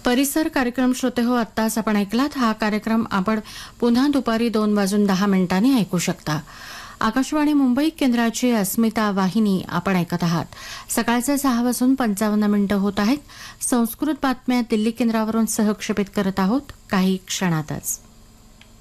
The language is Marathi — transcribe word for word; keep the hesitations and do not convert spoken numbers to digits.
परिसर कार्यक्रम श्रोते हो, आत्ताच आपण ऐकलात. हा कार्यक्रम आपण पुन्हा दुपारी दोन वाजून दहा मिनिटांनी ऐकू शकता. आकाशवाणी मुंबई केंद्राची अस्मिता वाहिनी आपण ऐकत आहात. सकाळचे सहा वाजून पंचावन्न मिनिटं होत आहेत. संस्कृत बातम्या दिल्ली केंद्रावरून सहक्षेपित करत आहोत काही क्षणातच.